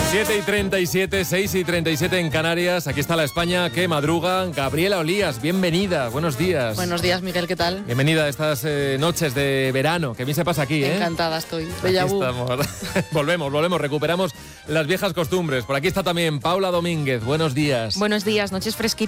7:37, 6:37 en Canarias. Aquí está la España que madruga. Gabriela Olías, bienvenida. Buenos días. Buenos días, Miguel, ¿qué tal? Bienvenida a estas noches de verano. Que bien se pasa aquí, ¿eh? Encantada estoy. Aquí estamos. volvemos, recuperamos las viejas costumbres. Por aquí está también Paula Domínguez. Buenos días. Buenos días, noches fresquitas.